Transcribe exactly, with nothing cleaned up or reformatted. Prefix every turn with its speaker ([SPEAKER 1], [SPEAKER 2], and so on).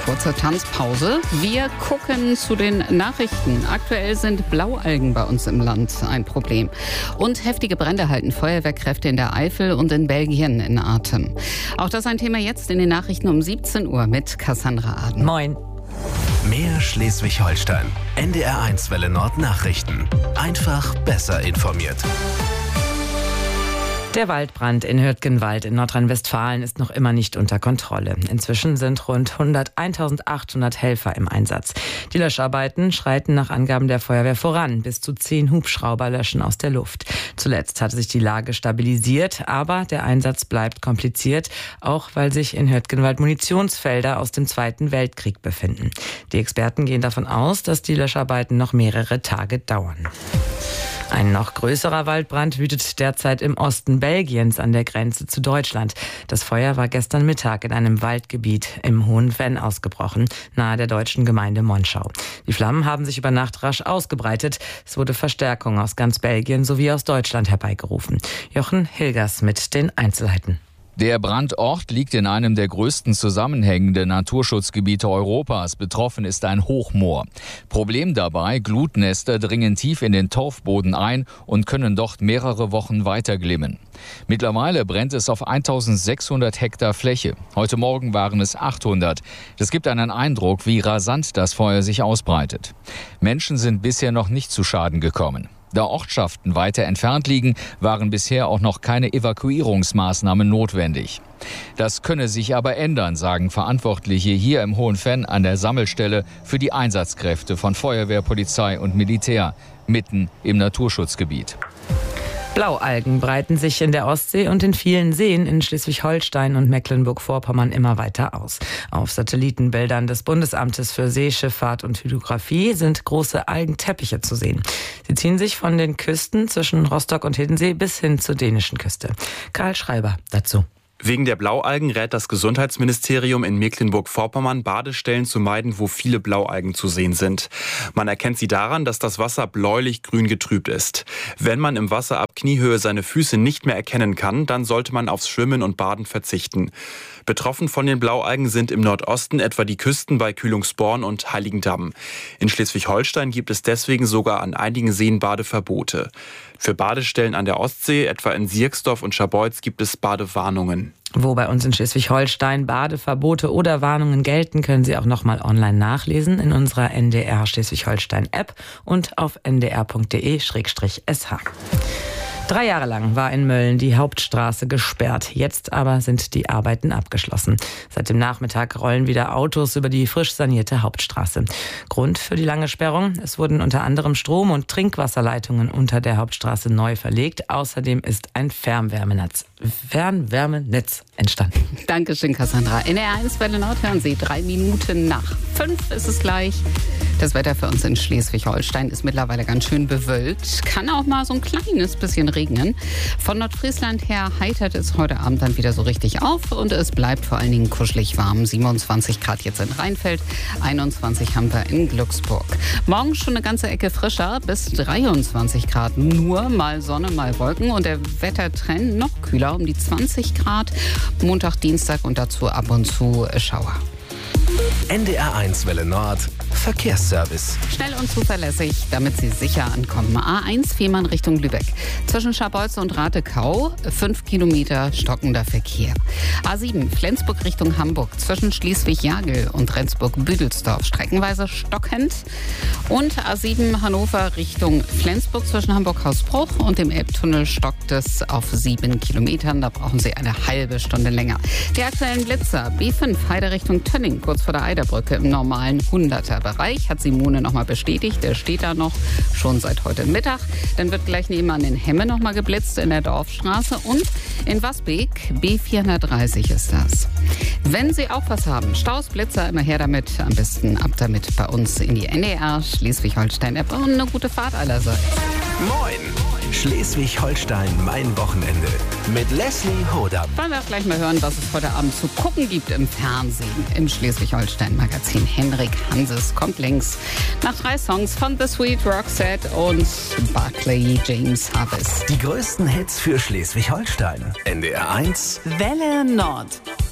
[SPEAKER 1] kurze Tanzpause. Wir gucken zu den Nachrichten. Aktuell sind Blaualgen bei uns im Land ein Problem. Und heftige Brände halten Feuerwehrkräfte in der Eifel und in Belgien in Atem. Auch das ein Thema jetzt in den Nachrichten um siebzehn Uhr mit Cassandra Aden.
[SPEAKER 2] Moin.
[SPEAKER 3] Mehr Schleswig-Holstein. N D R eins Welle Nord Nachrichten. Einfach besser informiert.
[SPEAKER 2] Der Waldbrand in Hürtgenwald in Nordrhein-Westfalen ist noch immer nicht unter Kontrolle. Inzwischen sind rund eintausendachthundert Helfer im Einsatz. Die Löscharbeiten schreiten nach Angaben der Feuerwehr voran. Bis zu zehn Hubschrauber löschen aus der Luft. Zuletzt hatte sich die Lage stabilisiert, aber der Einsatz bleibt kompliziert, auch weil sich in Hürtgenwald Munitionsfelder aus dem Zweiten Weltkrieg befinden. Die Experten gehen davon aus, dass die Löscharbeiten noch mehrere Tage dauern. Ein noch größerer Waldbrand wütet derzeit im Osten Belgiens an der Grenze zu Deutschland. Das Feuer war gestern Mittag in einem Waldgebiet im Hohen Venn ausgebrochen, nahe der deutschen Gemeinde Monschau. Die Flammen haben sich über Nacht rasch ausgebreitet. Es wurde Verstärkung aus ganz Belgien sowie aus Deutschland herbeigerufen. Jochen Hilgers mit den Einzelheiten.
[SPEAKER 4] Der Brandort liegt in einem der größten zusammenhängenden Naturschutzgebiete Europas. Betroffen ist ein Hochmoor. Problem dabei, Glutnester dringen tief in den Torfboden ein und können dort mehrere Wochen weiter glimmen. Mittlerweile brennt es auf eintausendsechshundert Hektar Fläche. Heute Morgen waren es achthundert. Das gibt einen Eindruck, wie rasant das Feuer sich ausbreitet. Menschen sind bisher noch nicht zu Schaden gekommen. Da Ortschaften weiter entfernt liegen, waren bisher auch noch keine Evakuierungsmaßnahmen notwendig. Das könne sich aber ändern, sagen Verantwortliche hier im Hohen Venn an der Sammelstelle für die Einsatzkräfte von Feuerwehr, Polizei und Militär mitten im Naturschutzgebiet.
[SPEAKER 2] Blaualgen breiten sich in der Ostsee und in vielen Seen in Schleswig-Holstein und Mecklenburg-Vorpommern immer weiter aus. Auf Satellitenbildern des Bundesamtes für Seeschifffahrt und Hydrographie sind große Algenteppiche zu sehen. Sie ziehen sich von den Küsten zwischen Rostock und Hiddensee bis hin zur dänischen Küste. Karl Schreiber dazu.
[SPEAKER 5] Wegen der Blaualgen rät das Gesundheitsministerium in Mecklenburg-Vorpommern, Badestellen zu meiden, wo viele Blaualgen zu sehen sind. Man erkennt sie daran, dass das Wasser bläulich-grün getrübt ist. Wenn man im Wasser ab Kniehöhe seine Füße nicht mehr erkennen kann, dann sollte man aufs Schwimmen und Baden verzichten. Betroffen von den Blaualgen sind im Nordosten etwa die Küsten bei Kühlungsborn und Heiligendamm. In Schleswig-Holstein gibt es deswegen sogar an einigen Seen Badeverbote. Für Badestellen an der Ostsee, etwa in Sierksdorf und Scharbeutz, gibt es Badewarnungen.
[SPEAKER 2] Wo bei uns in Schleswig-Holstein Badeverbote oder Warnungen gelten, können Sie auch nochmal online nachlesen in unserer N D R Schleswig-Holstein-App und auf n d r punkt d e slash s h. Drei Jahre lang war in Mölln die Hauptstraße gesperrt. Jetzt aber sind die Arbeiten abgeschlossen. Seit dem Nachmittag rollen wieder Autos über die frisch sanierte Hauptstraße. Grund für die lange Sperrung? Es wurden unter anderem Strom- und Trinkwasserleitungen unter der Hauptstraße neu verlegt. Außerdem ist ein Fernwärmenetz, Fernwärmenetz entstanden.
[SPEAKER 1] Dankeschön, Cassandra. In der eins Welle Nord hören Sie drei Minuten nach fünf ist es gleich. Das Wetter für uns in Schleswig-Holstein ist mittlerweile ganz schön bewölkt. Kann auch mal so ein kleines bisschen regnen. Von Nordfriesland her heitert es heute Abend dann wieder so richtig auf und es bleibt vor allen Dingen kuschelig warm. siebenundzwanzig Grad jetzt in Rheinfeld, einundzwanzig haben wir in Glücksburg. Morgen schon eine ganze Ecke frischer, bis dreiundzwanzig Grad. Nur mal Sonne, mal Wolken und der Wettertrend noch kühler, um die zwanzig Grad. Montag, Dienstag und dazu ab und zu Schauer.
[SPEAKER 3] N D R eins Welle Nord Verkehrsservice.
[SPEAKER 1] Schnell und zuverlässig, damit Sie sicher ankommen. A eins Fehmarn Richtung Lübeck. Zwischen Scharbeutz und Ratekau fünf Kilometer stockender Verkehr. A sieben Flensburg Richtung Hamburg. Zwischen Schleswig-Jagel und Rendsburg-Büdelsdorf streckenweise stockend. Und A sieben Hannover Richtung Flensburg zwischen Hamburg-Hausbruch und dem Elbtunnel stockt es auf sieben Kilometern. Da brauchen Sie eine halbe Stunde länger. Die aktuellen Blitzer B fünf Heide Richtung Tönning, kurz vor der Eiderbrücke im normalen hunderter-Bereich. Hat Simone nochmal bestätigt. Der steht da noch schon seit heute Mittag. Dann wird gleich nebenan in Hemme nochmal geblitzt in der Dorfstraße. Und in Wasbeek B vierhundertdreißig ist das. Wenn Sie auch was haben, Staus, Blitzer, immer her damit. Am besten ab damit bei uns in die N D R Schleswig-Holstein-App und eine gute Fahrt allerseits.
[SPEAKER 3] Moin! Schleswig-Holstein, mein Wochenende. Mit Leslie Hodam.
[SPEAKER 1] Wollen wir auch gleich mal hören, was es heute Abend zu gucken gibt im Fernsehen. Im Schleswig-Holstein-Magazin. Henrik Hanses kommt links. Nach drei Songs von The Sweet Roxette und Barclay James Harvest.
[SPEAKER 3] Die größten Hits für Schleswig-Holstein. N D R eins
[SPEAKER 1] Welle Nord.